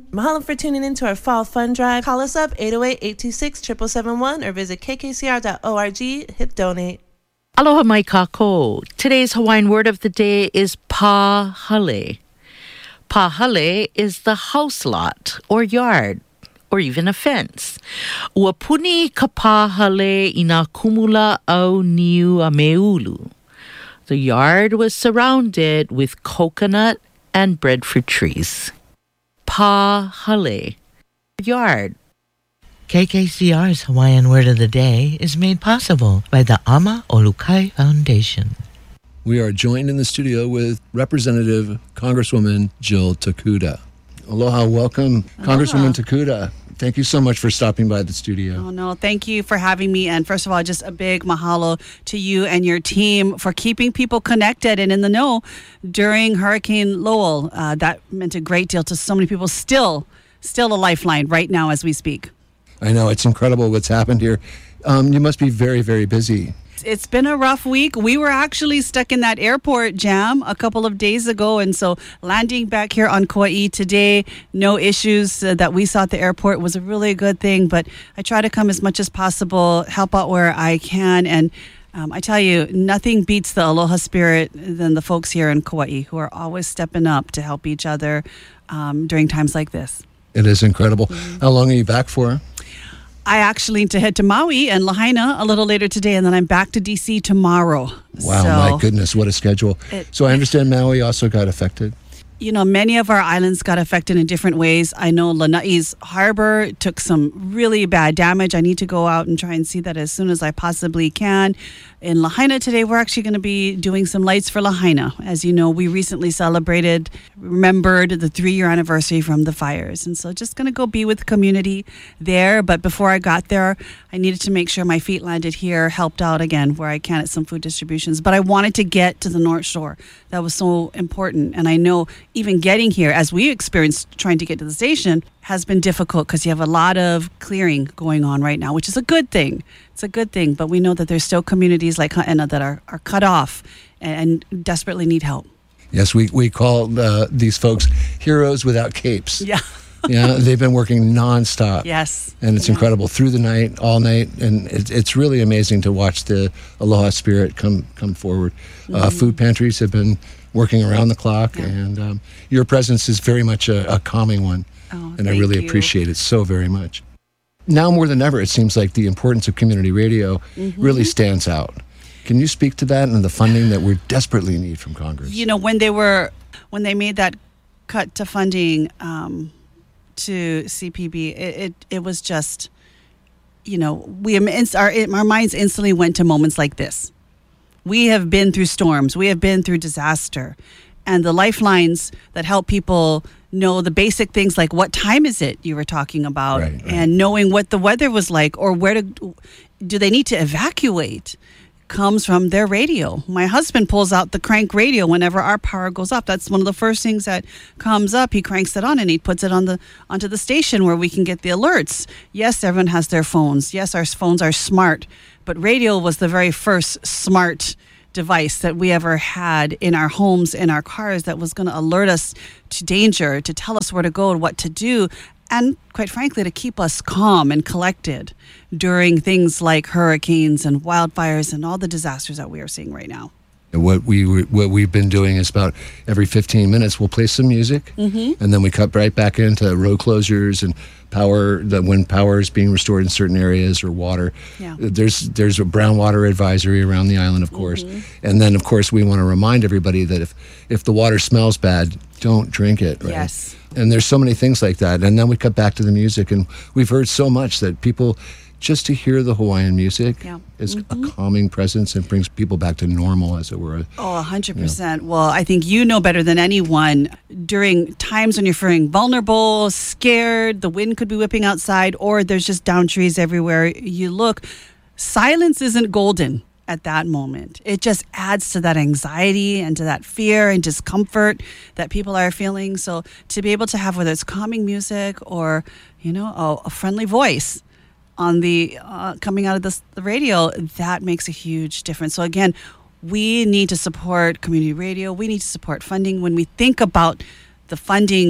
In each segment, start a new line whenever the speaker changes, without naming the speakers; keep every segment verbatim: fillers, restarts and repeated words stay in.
Mahalo for tuning in to our Fall Fun Drive. Call us up, eight oh eight, eight two six, seven seven seven one, or visit k k c r dot org, hit donate.
Aloha mai kako. Today's Hawaiian word of the day is pahale. Pahale is the house lot or yard, or even a fence. Ua puni ka pahale i nā kumula au niu a meulu. The yard was surrounded with coconut and breadfruit trees. Pahale. Yard.
K K C R's Hawaiian Word of the Day is made possible by the Ama Olukai Foundation.
We are joined in the studio with Representative Congresswoman Jill Takuda. Aloha, welcome, Aloha. Congresswoman Takuda. Thank you so much for stopping by the studio.
Oh, no, thank you for having me. And first of all, just a big mahalo to you and your team for keeping people connected and in the know during Hurricane Lowell. Uh, that meant a great deal to so many people. Still, still a lifeline right now as we speak.
I know, it's incredible what's happened here. Um, you must be very, very busy.
It's been a rough week. We were actually stuck in that airport jam a couple of days ago. And so landing back here on Kauai today, no issues uh, that we saw at the airport was a really good thing. But I try to come as much as possible, help out where I can. And um, I tell you, nothing beats the aloha spirit than the folks here in Kauai who are always stepping up to help each other um, during times like this.
It is incredible. Mm-hmm. How long are you back for?
I actually need to head to Maui and Lahaina a little later today, and then I'm back to D C tomorrow.
Wow,
so,
my goodness, what a schedule. It, so I understand Maui also got affected.
You know, many of our islands got affected in different ways. I know Lanai's harbor took some really bad damage. I need to go out and try and see that as soon as I possibly can. In Lahaina today, we're actually going to be doing some lights for Lahaina. As you know, we recently celebrated, remembered the three-year anniversary from the fires. And so just going to go be with the community there. But before I got there, I needed to make sure my feet landed here, helped out again where I can at some food distributions. But I wanted to get to the North Shore. That was so important. And I know even getting here, as we experienced trying to get to the station, has been difficult because you have a lot of clearing going on right now, which is a good thing. It's a good thing, but we know that there's still communities like Ha'ena that are, are cut off and, and desperately need help.
Yes, we, we call uh, these folks heroes without capes.
Yeah.
Yeah, they've been working nonstop.
Yes.
And it's
yeah.
incredible through the night, all night. And it, it's really amazing to watch the aloha spirit come, come forward. Mm-hmm. Uh, food pantries have been working around the clock, yeah. and um, your presence is very much a, a calming one.
Oh,
and I really
you.
appreciate it so very much. Now more than ever, it seems like the importance of community radio mm-hmm. really stands out. Can you speak to that and the funding that we desperately need from Congress?
You know, when they were, when they made that cut to funding um, to C P B, it, it it was just, you know, we our our minds instantly went to moments like this. We have been through storms. We have been through disaster. And the lifelines that help people know the basic things like what time is it you were talking about,
right, right.
and knowing what the weather was like or where to, do they need to evacuate comes from their radio. My husband pulls out the crank radio whenever our power goes off. That's one of the first things that comes up. He cranks it on and he puts it on the onto the station where we can get the alerts. Yes, everyone has their phones. Yes, our phones are smart, but radio was the very first smart device that we ever had in our homes, in our cars, that was going to alert us to danger, to tell us where to go and what to do, and quite frankly, to keep us calm and collected during things like hurricanes and wildfires and all the disasters that we are seeing right now.
What we what we've been doing is about every fifteen minutes we'll play some music, mm-hmm. and then we cut right back into road closures and power. That when power is being restored in certain areas or water,
yeah.
there's there's a brown water advisory around the island, of course, mm-hmm. and then of course we want to remind everybody that if if the water smells bad, don't drink it. Right?
Yes.
And there's so many things like that, and then we cut back to the music, and we've heard so much that people. Just to hear the Hawaiian music
yeah.
is
mm-hmm.
a calming presence and brings people back to normal, as it were.
Oh, one hundred percent. You know. Well, I think you know better than anyone, during times when you're feeling vulnerable, scared, the wind could be whipping outside, or there's just down trees everywhere you look, silence isn't golden at that moment. It just adds to that anxiety and to that fear and discomfort that people are feeling. So to be able to have, whether it's calming music or, you know, a, a friendly voice on the uh, coming out of this, the radio, that makes a huge difference. So again, we need to support community radio. We need to support funding. When we think about the funding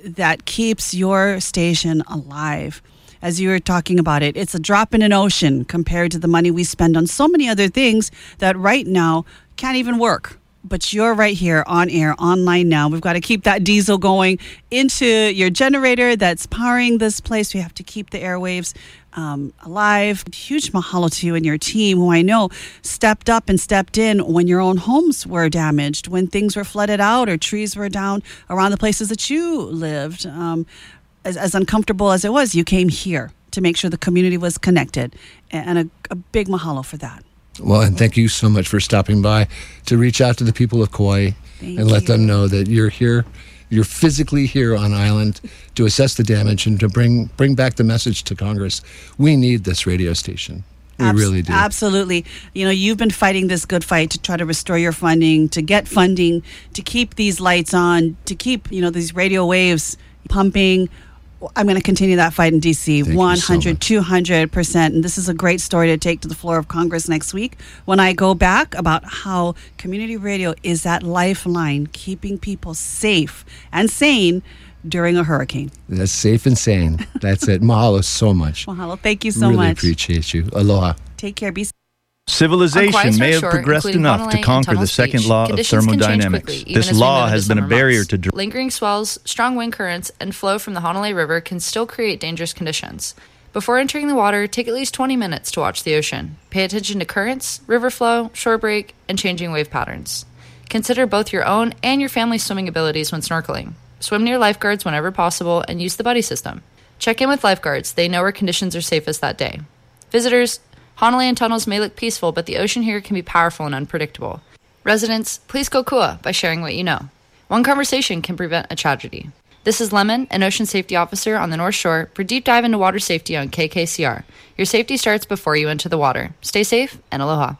that keeps your station alive. As you were talking about it, it's a drop in an ocean compared to the money we spend on so many other things that right now can't even work. But you're right here on air, online now. We've got to keep that diesel going into your generator that's powering this place. We have to keep the airwaves um, alive. Huge mahalo to you and your team, who I know stepped up and stepped in when your own homes were damaged, when things were flooded out or trees were down around the places that you lived. Um, as, as uncomfortable as it was, you came here to make sure the community was connected. And a, a big mahalo for that.
Well, and thank you so much for stopping by to reach out to the people of Kauai
Thank
and let
you.
them know that you're here, you're physically here on island to assess the damage and to bring bring back the message to Congress. We need this radio station. We
Abs-
really do.
Absolutely. You know, you've been fighting this good fight to try to restore your funding, to get funding, to keep these lights on, to keep, you know, these radio waves pumping. I'm going to continue that fight in D C
Thank you so
one hundred,
much.
two hundred percent. And this is a great story to take to the floor of Congress next week when I go back about how community radio is that lifeline keeping people safe and sane during a hurricane.
That's safe and sane. That's it. Mahalo so much.
Mahalo. Thank you so
really
much.
appreciate you. Aloha.
Take care. Be safe.
Civilization may have progressed enough to conquer the second law of thermodynamics. This law has been a barrier to... dr-
Lingering swells, strong wind currents, and flow from the Honolulu River can still create dangerous conditions. Before entering the water, take at least twenty minutes to watch the ocean. Pay attention to currents, river flow, shore break, and changing wave patterns. Consider both your own and your family's swimming abilities when snorkeling. Swim near lifeguards whenever possible and use the buddy system. Check in with lifeguards. They know where conditions are safest that day. Visitors, Honolulu tunnels may look peaceful, but the ocean here can be powerful and unpredictable. Residents, please go kua by sharing what you know. One conversation can prevent a tragedy. This is Lemon, an ocean safety officer on the North Shore, for Deep Dive into Water Safety on K K C R. Your safety starts before you enter the water. Stay safe and aloha.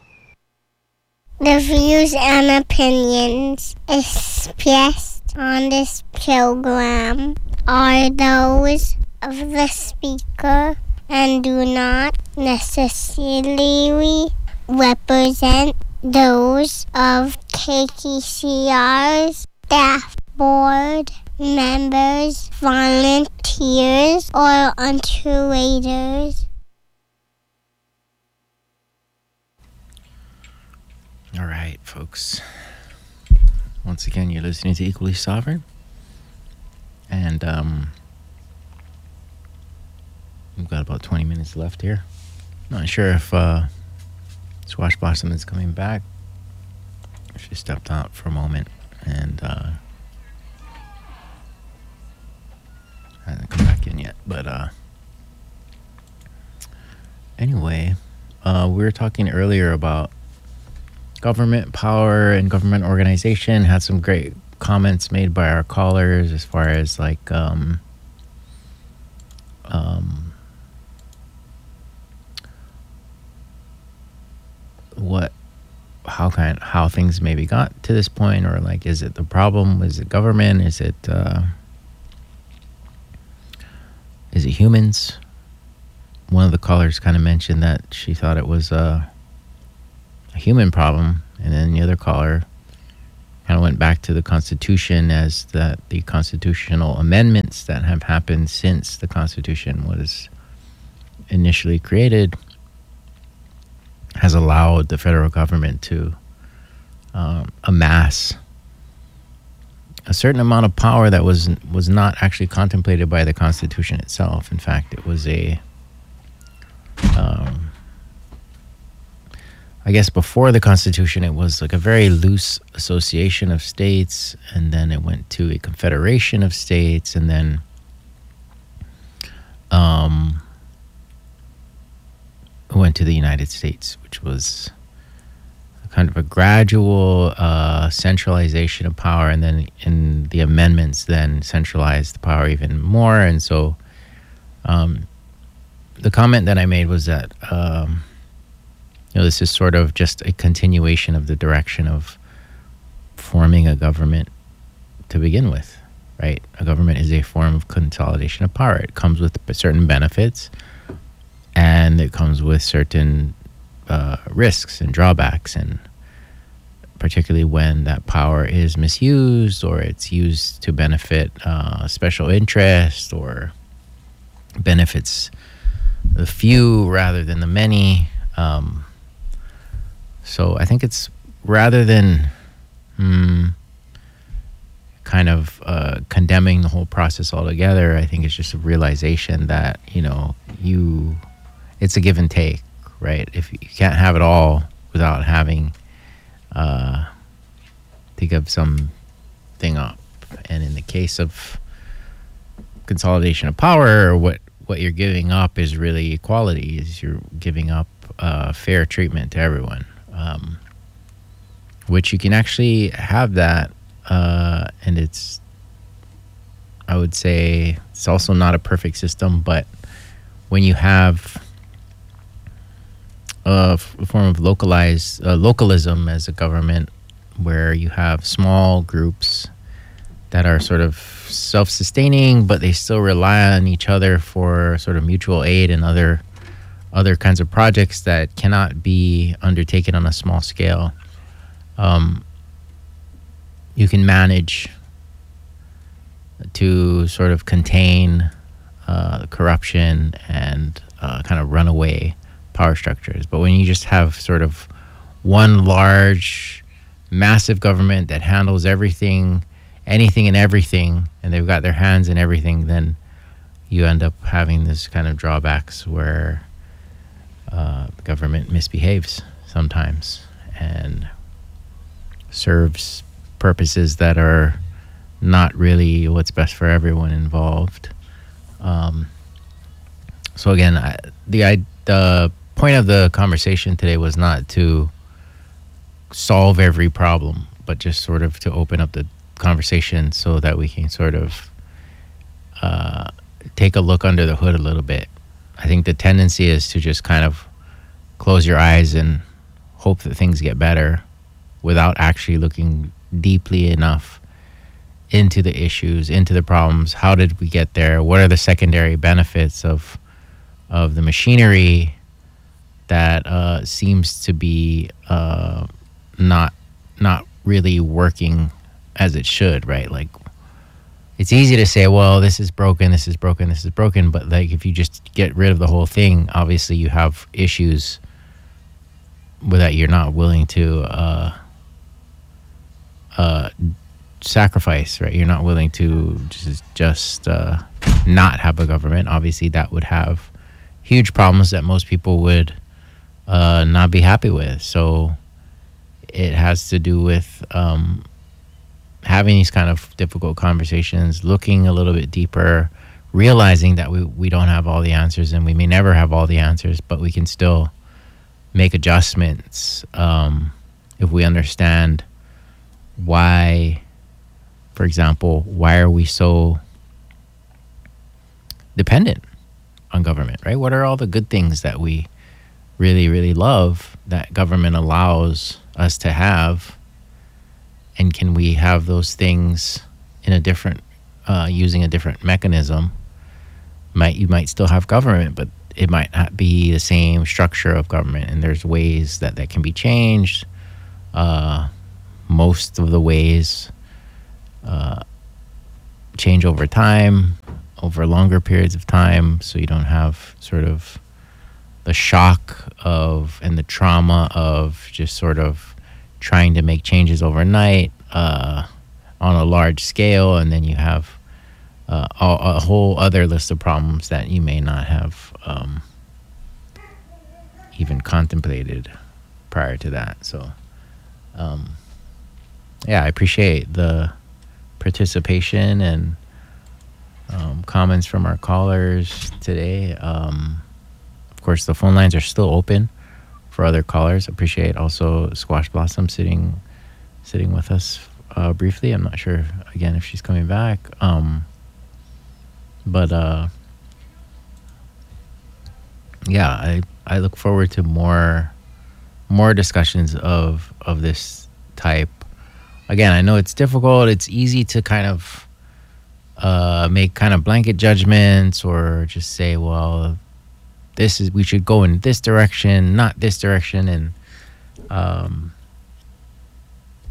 The views and opinions expressed on this program are those of the speaker and do not necessarily represent those of K K C R's staff, board members, volunteers, or underwriters.
All right, folks. Once again, you're listening to Equally Sovereign. And um, we've got about twenty minutes left here. Not sure if uh, Squash Blossom is coming back. She stepped out for a moment and uh, hasn't come back in yet. But uh, anyway, uh, we were talking earlier about government power and government organization. Had some great comments made by our callers as far as like um, um, what how kind how things maybe got to this point, or like, is it the problem? Is it government? Is it uh, is it humans? One of the callers kind of mentioned that she thought it was a, a human problem, and then the other caller kind of went back to the Constitution as that the constitutional amendments that have happened since the Constitution was initially created has allowed the federal government to um, amass a certain amount of power that was was not actually contemplated by the Constitution itself. In fact, it was a um, I guess before the Constitution, it was like a very loose association of states, and then it went to a confederation of states, and then um, it went to the United States, which was kind of a gradual uh, centralization of power, and then in the amendments then centralized the power even more. And so um, the comment that I made was that um, you know, this is sort of just a continuation of the direction of forming a government to begin with, right? A government is a form of consolidation of power. It comes with certain benefits, and it comes with certain uh, risks and drawbacks and particularly when that power is misused or it's used to benefit uh, special interest or benefits the few rather than the many. Um, so I think it's rather than hmm, kind of uh, condemning the whole process altogether, I think it's just a realization that, you know, you, it's a give and take, right? If you can't have it all without having uh, to give something up. And in the case of consolidation of power, what what you're giving up is really equality. Is you're giving up uh, fair treatment to everyone, um, which you can actually have that, uh, and it's, I would say, it's also not a perfect system, but when you have a, f- a form of localized uh, localism as a government, where you have small groups that are sort of self-sustaining, but they still rely on each other for sort of mutual aid and other other kinds of projects that cannot be undertaken on a small scale. Um, you can manage to sort of contain uh, corruption and uh, kind of runaway power structures. But when you just have sort of one large, massive government that handles everything, anything and everything, and they've got their hands in everything, then you end up having this kind of drawbacks where uh, the government misbehaves sometimes and serves purposes that are not really what's best for everyone involved. Um, so again, I, the I, the point of the conversation today was not to solve every problem, but just sort of to open up the conversation so that we can sort of uh, take a look under the hood a little bit. I think the tendency is to just kind of close your eyes and hope that things get better without actually looking deeply enough into the issues, into the problems. How did we get there? What are the secondary benefits of of the machinery that uh, seems to be uh, not not really working as it should, right? Like, it's easy to say, well, this is broken, this is broken, this is broken, but like if you just get rid of the whole thing, obviously you have issues with that you're not willing to uh, uh, sacrifice, right? You're not willing to just, just uh, not have a government. Obviously that would have huge problems that most people would uh, not be happy with. So it has to do with um, having these kind of difficult conversations, looking a little bit deeper, realizing that we, we don't have all the answers and we may never have all the answers, but we can still make adjustments um, if we understand why, for example, why are we so dependent on government, right? What are all the good things that we really, really love that government allows us to have? And can we have those things in a different, uh, using a different mechanism? Might you might still have government, but it might not be the same structure of government. And there's ways that that can be changed. Uh, most of the ways uh, change over time, over longer periods of time, so you don't have sort of the shock of and the trauma of just sort of trying to make changes overnight uh, on a large scale, and then you have uh, a, a whole other list of problems that you may not have um, even contemplated prior to that. So, um, yeah, I appreciate the participation and um, comments from our callers today. Um, of course, the phone lines are still open for other callers. Appreciate also Squash Blossom sitting sitting with us uh, briefly. I'm not sure, again, if she's coming back. Um, but, uh, yeah, I, I look forward to more more discussions of of this type. Again, I know it's difficult. It's easy to kind of uh, make kind of blanket judgments or just say, well, this is, we should go in this direction, not this direction. And um,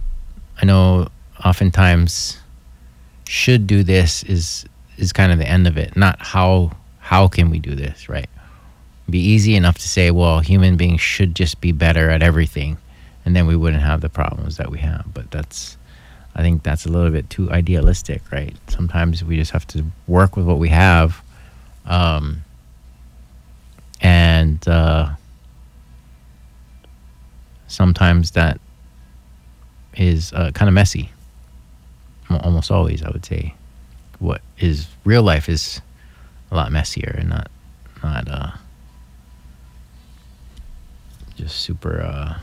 I know oftentimes should do this is is kind of the end of it, not how how can we do this, right? It'd be easy enough to say, well, human beings should just be better at everything, and then we wouldn't have the problems that we have. But that's, I think that's a little bit too idealistic, right? Sometimes we just have to work with what we have, um, and uh, sometimes that is uh, kind of messy. Almost always, I would say. What is real life is a lot messier and not not uh, just super uh,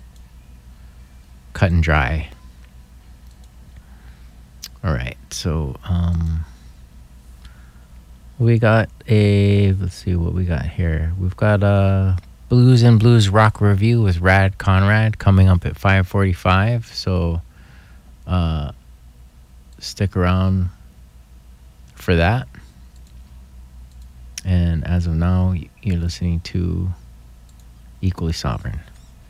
cut and dry. All right, so um, we got a, let's see what we got here. We've got a Blues and Blues Rock Review with Rad Conrad coming up at five forty-five. So uh, stick around for that. And as of now, you're listening to Equally Sovereign.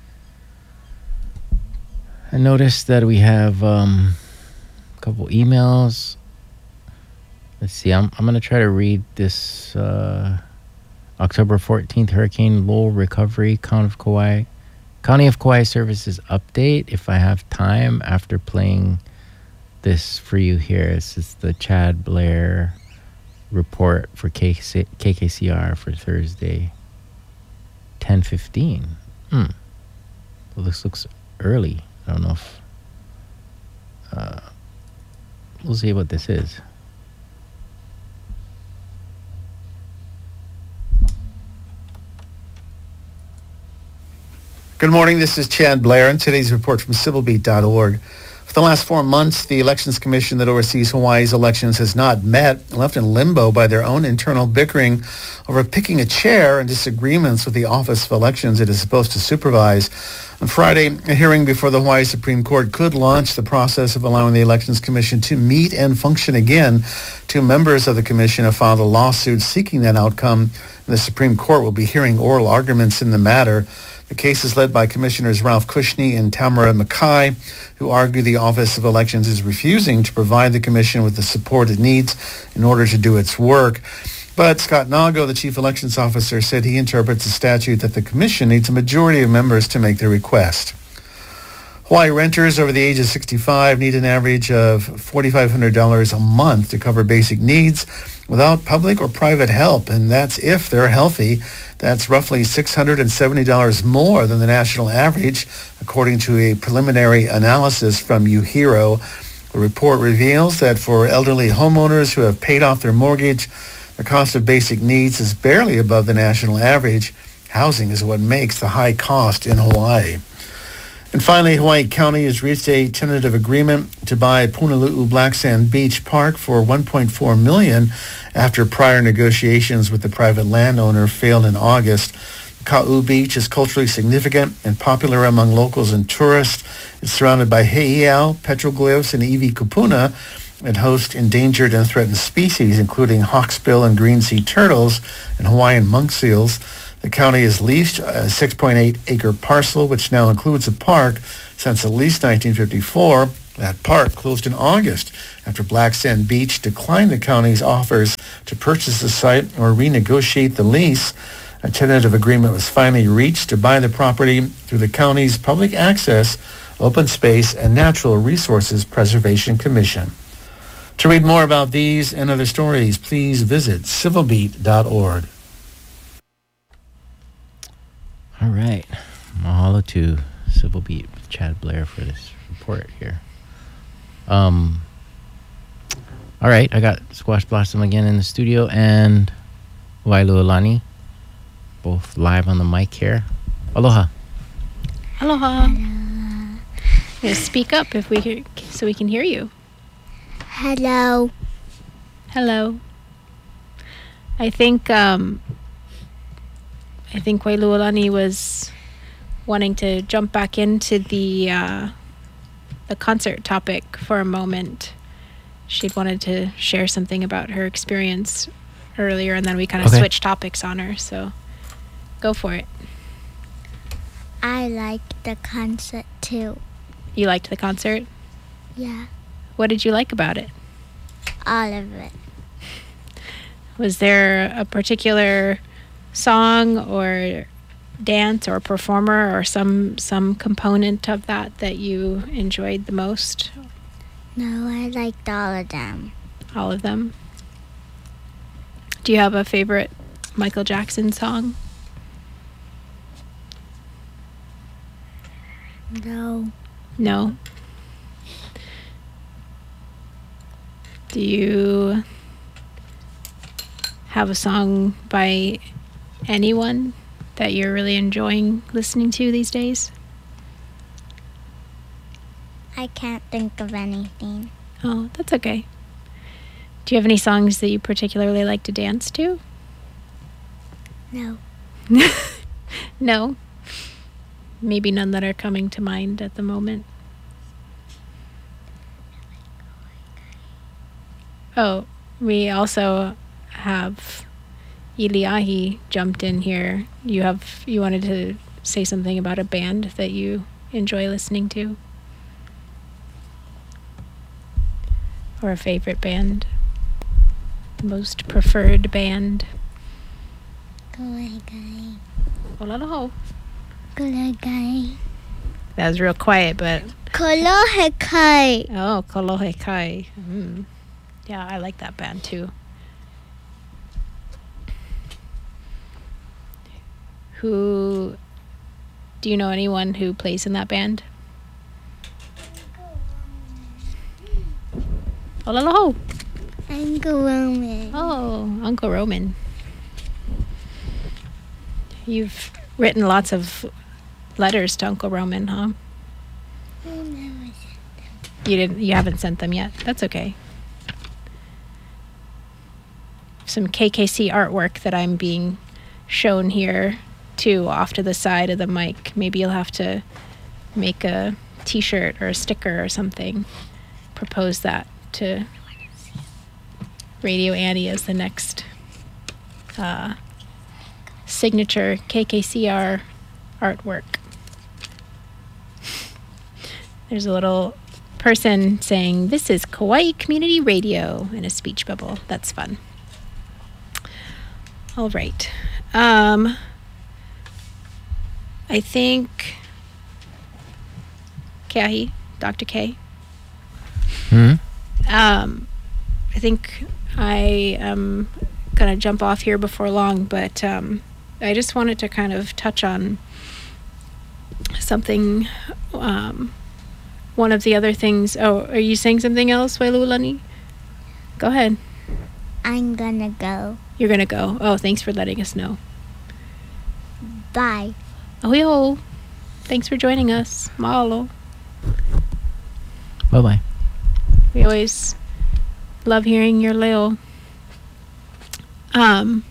I noticed that we have um, a couple emails. Let's see, I'm I'm gonna try to read this uh, October fourteenth Hurricane Lowell Recovery County of Kauai County of Kauai Services update if I have time after playing this for you here. This is the Chad Blair report for K K C R for Thursday, ten fifteen. Hmm. Well, this looks early. I don't know if... Uh, we'll see what this is.
Good morning. This is Chad Blair, and today's report from civil beat dot org. For the last four months, the Elections Commission that oversees Hawaii's elections has not met, left in limbo by their own internal bickering over picking a chair and disagreements with the Office of Elections it is supposed to supervise. On Friday, a hearing before the Hawaii Supreme Court could launch the process of allowing the Elections Commission to meet and function again. Two members of the commission have filed a lawsuit seeking that outcome, and the Supreme Court will be hearing oral arguments in the matter. The case is led by Commissioners Ralph Kushney and Tamara Mackay, who argue the Office of Elections is refusing to provide the commission with the support it needs in order to do its work. But Scott Nago, the chief elections officer, said he interprets the statute that the commission needs a majority of members to make their request. Hawaii renters over the age of sixty-five need an average of four thousand five hundred dollars a month to cover basic needs without public or private help, and that's if they're healthy. That's roughly six hundred seventy dollars more than the national average, according to a preliminary analysis from UHERO. The report reveals that for elderly homeowners who have paid off their mortgage, the cost of basic needs is barely above the national average. Housing is what makes the high cost in Hawaii. And finally, Hawaii County has reached a tentative agreement to buy Punalu'u Black Sand Beach Park for one point four million dollars after prior negotiations with the private landowner failed in August. Ka'u Beach is culturally significant and popular among locals and tourists. It's surrounded by heiau, petroglyphs, and iwi kupuna, and hosts endangered and threatened species, including hawksbill and green sea turtles and Hawaiian monk seals. The county has leased a six point eight acre parcel, which now includes a park, since at least nineteen fifty-four. That park closed in August after Black Sand Beach declined the county's offers to purchase the site or renegotiate the lease. A tentative agreement was finally reached to buy the property through the county's Public Access, Open Space, and Natural Resources Preservation Commission. To read more about these and other stories, please visit civil beat dot org.
All right. Mahalo to Civil Beat with Chad Blair for this report here. Um. All right, I got Squash Blossom again in the studio and Wailualani, both live on the mic here. Aloha.
Aloha. Hello. Speak up if we hear, so we can hear you.
Hello.
Hello. I think um, I think Wailualani was wanting to jump back into the uh, the concert topic for a moment. She'd wanted to share something about her experience earlier, and then we kind of okay. switched topics on her. So, go for it.
I liked the concert too.
You liked the concert?
Yeah.
What did you like about it?
All of it.
Was there a particular song or dance or performer or some some component of that that you enjoyed the most?
No, I liked all of them.
All of them? Do you have a favorite Michael Jackson song?
No.
No? Do you have a song by anyone that you're really enjoying listening to these days?
I can't think of anything.
Oh, that's okay. Do you have any songs that you particularly like to dance to?
No.
No? Maybe none that are coming to mind at the moment. Oh, we also have Iliahi jumped in here. You have you wanted to say something about a band that you enjoy listening to? Or a favorite band? Most preferred band?
Kolohekai.
Olaloho.
Kolohekai.
That was real quiet, but...
Kolohekai.
Oh, Kolohekai. Mm. Yeah, I like that band too. Who... Do you know anyone who plays in that band? Olaloho.
Uncle Roman.
Oh, Uncle Roman. You've written lots of letters to Uncle Roman, huh?
I never sent them.
You didn't. You haven't sent them yet. That's okay. Some K K C artwork that I'm being shown here too, off to the side of the mic. Maybe you'll have to make a T-shirt or a sticker or something. Propose that to Radio Annie as the next uh, signature K K C R artwork. There's a little person saying, "This is Kauai Community Radio," in a speech bubble. That's fun. All right. Um, I think Keahi, Doctor K.
Hmm?
Um, I think I am going to jump off here before long, but um, I just wanted to kind of touch on something. Um, one of the other things. Oh, are you saying something else, Wailulani? Go ahead.
I'm gonna go.
You're going to go. Oh, thanks for letting us know.
Bye.
Oh, yo. Thanks for joining us. Mahalo.
Bye-bye.
We always love hearing your leo. Um,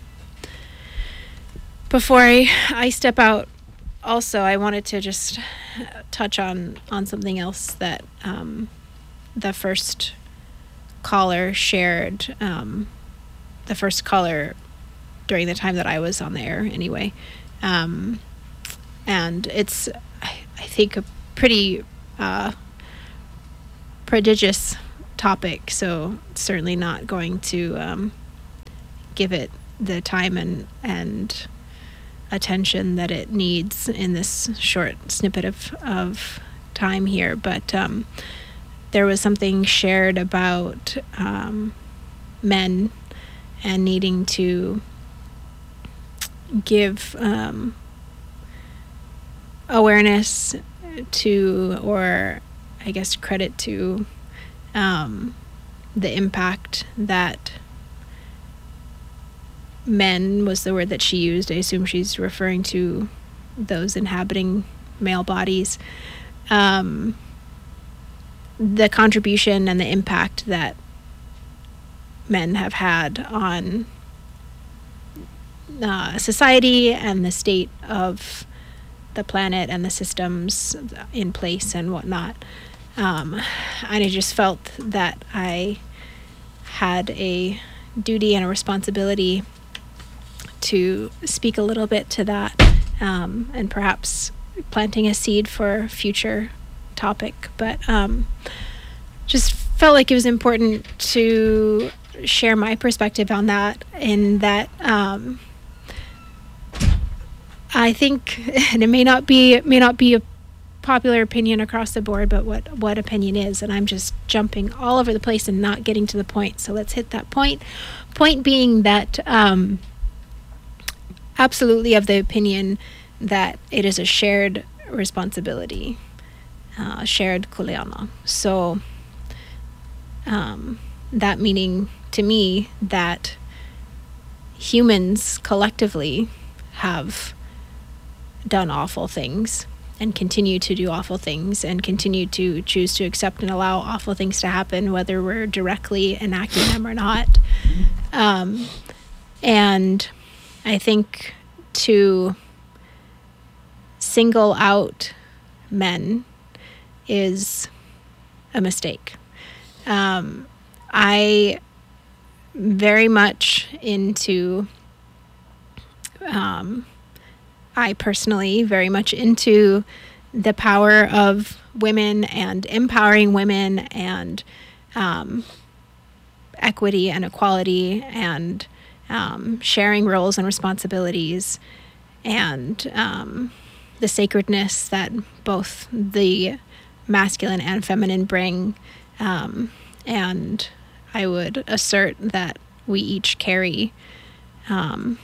before I, I step out, also, I wanted to just touch on, on something else that um, the first caller shared. Um, the first caller during the time that I was on the air, anyway. Um, and it's, I, I think, a pretty uh, prodigious topic, so certainly not going to um, give it the time and and attention that it needs in this short snippet of, of time here. But um, there was something shared about um, men and needing to give um, awareness to, or I guess credit to, um, the impact that men was the word that she used. I assume she's referring to those inhabiting male bodies. Um, the contribution and the impact that men have had on uh, society and the state of the planet and the systems in place and whatnot. Um, and I just felt that I had a duty and a responsibility to speak a little bit to that, um, and perhaps planting a seed for a future topic. But um, just felt like it was important to share my perspective on that, in that um, I think, and it may not be it may not be a popular opinion across the board, but what what opinion is, and I'm just jumping all over the place and not getting to the point. So let's hit that point. Point being that um, absolutely of the opinion that it is a shared responsibility, uh, shared kuleana. So um, that meaning to me that humans collectively have done awful things and continue to do awful things and continue to choose to accept and allow awful things to happen, whether we're directly enacting them or not. Um, and I think to single out men is a mistake. Um, I very much into, um, I personally very much into the power of women and empowering women and um, equity and equality and um, sharing roles and responsibilities and um, the sacredness that both the masculine and feminine bring. Um, and I would assert that we each carry um,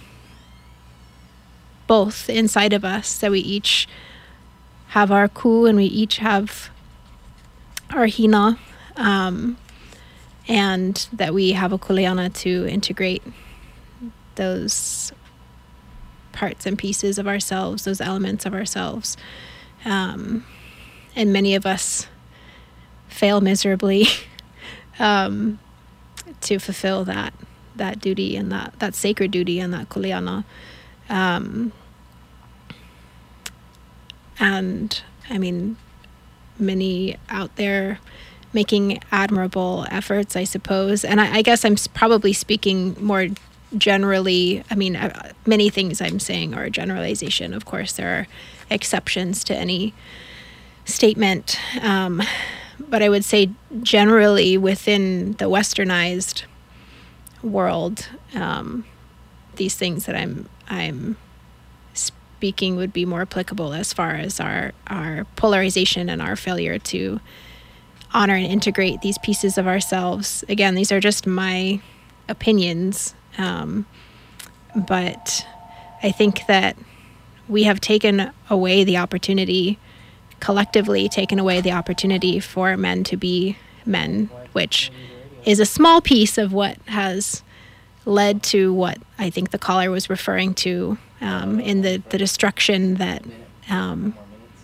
both inside of us, that we each have our ku and we each have our hina, um, and that we have a kuleana to integrate those parts and pieces of ourselves, those elements of ourselves. Um, and many of us fail miserably um, to fulfill that that duty and that, that sacred duty and that kuleana. Um, and I mean, many out there making admirable efforts, I suppose. And I, I guess I'm probably speaking more generally. I mean, uh, many things I'm saying are a generalization. Of course, there are exceptions to any statement. Um, but I would say generally within the westernized world, um, these things that I'm I'm speaking would be more applicable as far as our our polarization and our failure to honor and integrate these pieces of ourselves. Again, these are just my opinions, um, but I think that we have taken away the opportunity, collectively taken away the opportunity for men to be men, which is a small piece of what has led to what I think the caller was referring to um, in the, the destruction that um,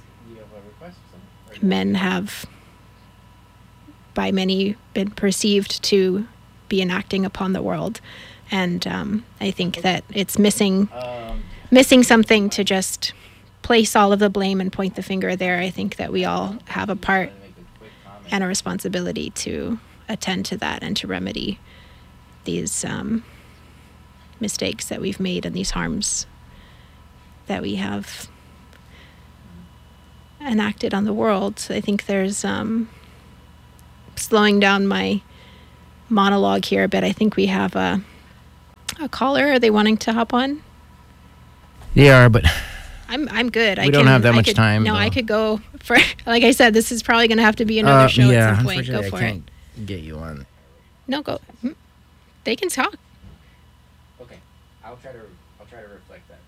men have by many been perceived to be enacting upon the world. And um, I think that it's missing missing something to just place all of the blame and point the finger there. I think that we all have a part and a responsibility to attend to that and to remedy these um, mistakes that we've made and these harms that we have enacted on the world. I think there's um, slowing down my monologue here a bit. I think we have a a caller. Are they wanting to hop on?
They are, but
I'm I'm good.
We
I
don't
can,
have that
I
much
could,
time.
No,
though.
I could go for. Like I said, this is probably going to have to be another
uh,
show
yeah,
at some point. Go
unfortunately,
for
I
it.
can't get you on.
No, go. They can talk.
Okay, I'll try to. I'll try to reflect that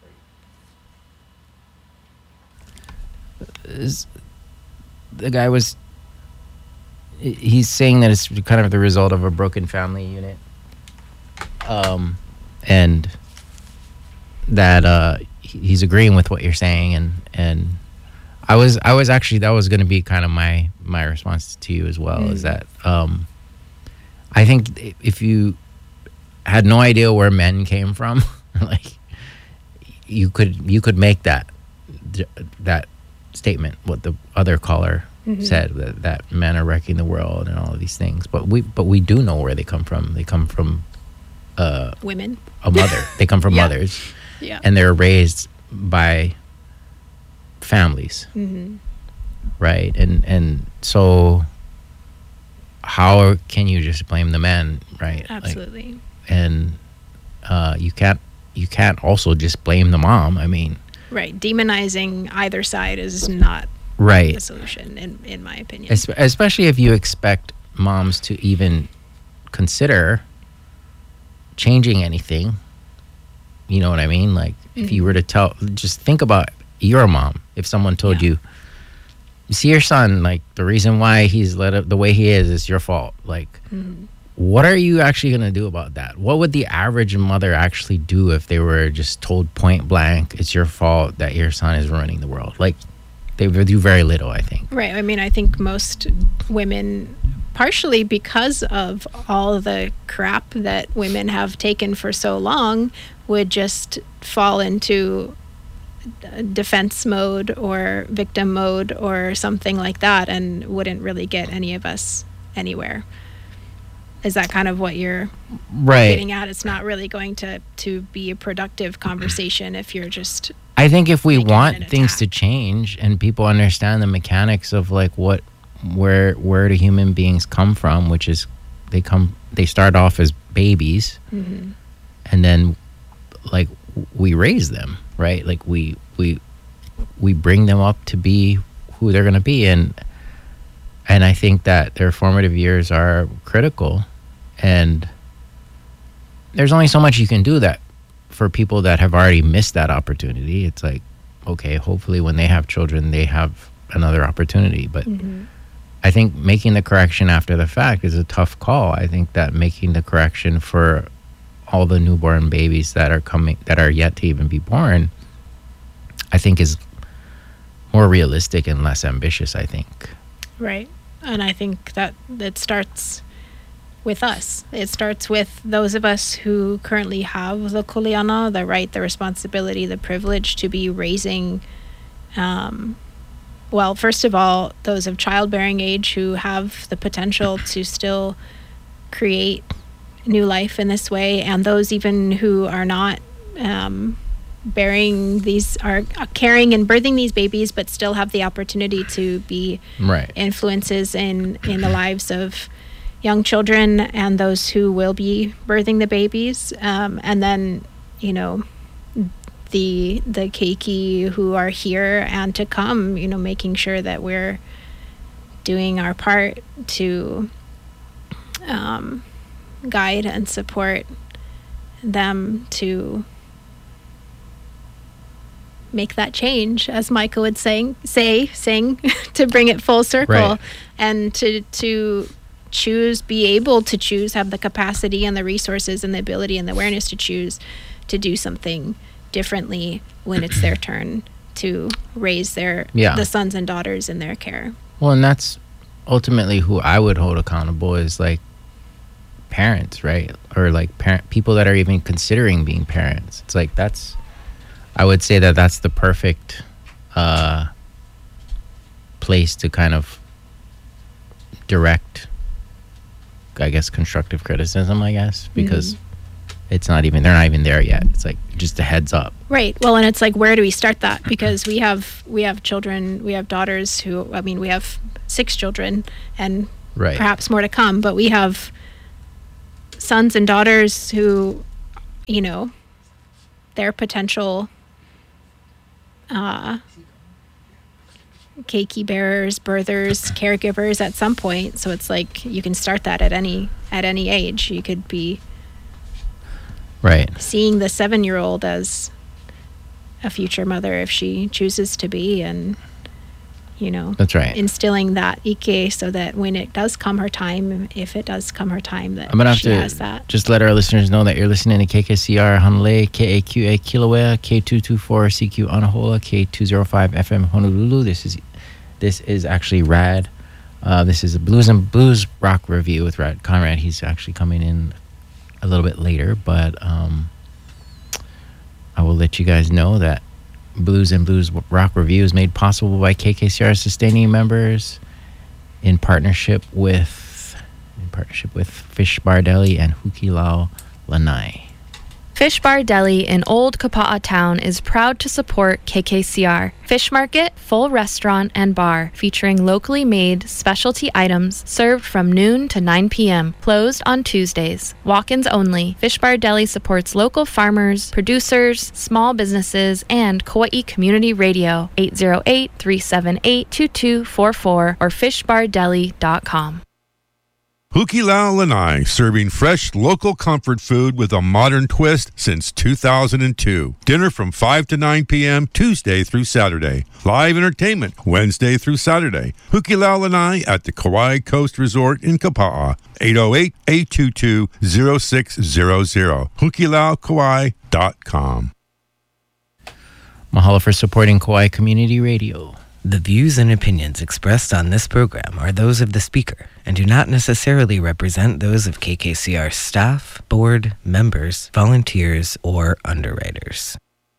for you. Is, the guy was. He's saying that it's kind of the result of a broken family unit, um, and that uh, he's agreeing with what you're saying, and and I was I was actually that was going to be kind of my my response to you as well. Mm. Is that um, I think if you had no idea where men came from, like you could you could make that that statement. What the other caller mm-hmm. said, that, that men are wrecking the world and all of these things, but we but we do know where they come from. They come from uh,
women,
a mother. They come from
yeah.
mothers,
yeah,
and they're raised by families,
mm-hmm.
right? And and so how can you just blame the man, right?
Absolutely.
Like, and uh, you can't you can't also just blame the mom. I mean,
right. Demonizing either side is not
right
the solution, in in my opinion.
Es- especially if you expect moms to even consider changing anything. You know what I mean? Like, mm-hmm. if you were to tell, just think about your mom. If someone told yeah. you, you see your son, like, the reason why he's let up the way he is is your fault. Like, mm-hmm. what are you actually going to do about that? What would the average mother actually do if they were just told point blank, it's your fault that your son is ruining the world? Like, they would do very little, I think.
Right. I mean, I think most women, partially because of all the crap that women have taken for so long, would just fall into defense mode or victim mode or something like that and wouldn't really get any of us anywhere. Is that kind of what you're
right.
getting at? It's not really going to, to be a productive conversation if you're just...
I think if we want things to change and people understand the mechanics of like what, where, where do human beings come from, which is they come, they start off as babies, mm-hmm. and then like we raise them, right? Like we, we, we bring them up to be who they're going to be. And, and I think that their formative years are critical, and there's only so much you can do that for people that have already missed that opportunity. It's like, okay, hopefully when they have children, they have another opportunity. But mm-hmm. I think making the correction after the fact is a tough call. I think that making the correction for all the newborn babies that are coming, that are yet to even be born, I think is more realistic and less ambitious, I think.
Right. And I think that it starts with us. It starts with those of us who currently have the kuleana, the right, the responsibility, the privilege to be raising, um, well, first of all, those of childbearing age who have the potential to still create new life in this way, and those even who are not um, bearing these, are carrying and birthing these babies, but still have the opportunity to be
right.
influences in, in the lives of young children and those who will be birthing the babies. Um, and then, you know, the the keiki who are here and to come, you know, making sure that we're doing our part to um, guide and support them to make that change, as Michael would saying, say, sing, to bring it full circle, right. and to to choose, be able to choose, have the capacity and the resources and the ability and the awareness to choose to do something differently when it's their turn to raise their
yeah.
the sons and daughters in their care.
Well, and that's ultimately who I would hold accountable is like parents, right? Or like parent people that are even considering being parents. It's like that's I would say that that's the perfect uh, place to kind of direct, I guess, constructive criticism, I guess, because mm-hmm. it's not even, they're not even there yet. It's like just a heads up.
Right. Well, and it's like, where do we start that? Because we have, we have children, we have daughters who, I mean, we have six children and
right.
perhaps more to come, but we have sons and daughters who, you know, their potential uh, keiki bearers, birthers, caregivers at some point. So it's like you can start that at any at any age. You could be
right
seeing the seven-year-old as a future mother if she chooses to be, and you know,
that's right,
instilling that ike so that when it does come her time, if it does come her time, that
I'm gonna have
she
to
has that.
Just let our listeners know that you're listening to K K C R Honolulu, K A Q A Kilauea, K two twenty-four C Q Anahola, K two oh five F M Honolulu. This is this is actually Rad. Uh, this is a blues and blues rock review with Rad Conrad. He's actually coming in a little bit later, but um, I will let you guys know that Blues and Blues Rock Review is made possible by K K C R sustaining members in partnership with in partnership with Fish Bar Deli and Hukilau Lanai.
Fish Bar Deli in Old Kapa'a Town is proud to support K K C R. Fish Market, full restaurant and bar featuring locally made specialty items served from noon to nine p.m. Closed on Tuesdays. Walk-ins only. Fish Bar Deli supports local farmers, producers, small businesses, and Kauai Community Radio. eight zero eight, three seven eight, two two four four or fish bar deli dot com.
Hukilau Lanai, serving fresh local comfort food with a modern twist since two thousand two. Dinner from five to nine p.m. Tuesday through Saturday. Live entertainment Wednesday through Saturday. Hukilau Lanai at the Kauai Coast Resort in Kapa'a. eight zero eight, eight two two, zero six zero zero. hukilau kauai dot com.
Mahalo for supporting Kauai Community Radio.
The views and opinions expressed on this program are those of the speaker and do not necessarily represent those of K K C R staff, board, members, volunteers, or underwriters.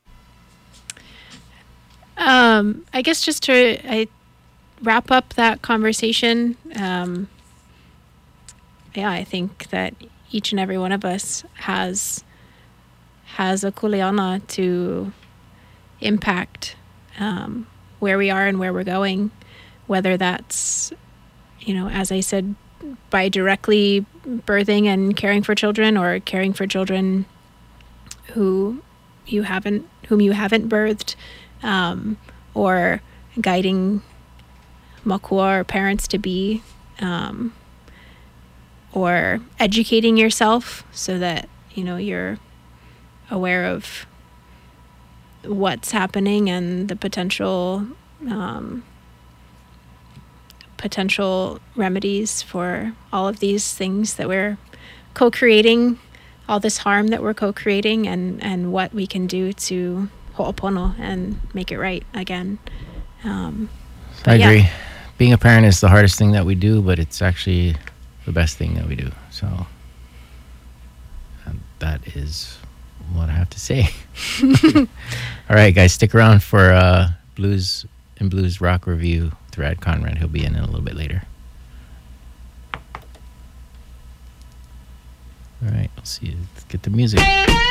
Um, I guess just to I wrap up that conversation, um, yeah, I think that each and every one of us has has a kuleana to impact um, where we are and where we're going, whether that's, you know, as I said, by directly birthing and caring for children, or caring for children who you haven't, whom you haven't birthed, um, or guiding makua or parents to be, um, or educating yourself so that, you know, you're aware of what's happening and the potential um, potential remedies for all of these things that we're co-creating, all this harm that we're co-creating, and, and what we can do to ho'opono and make it right again. Um,
I agree.
Yeah.
Being a parent is the hardest thing that we do, but it's actually the best thing that we do. So um, that is what I have to say. All right, guys, stick around for uh, Blues and Blues Rock Review with Rad Conrad. He'll be in a little bit later. All right, let's see. Let's get the music.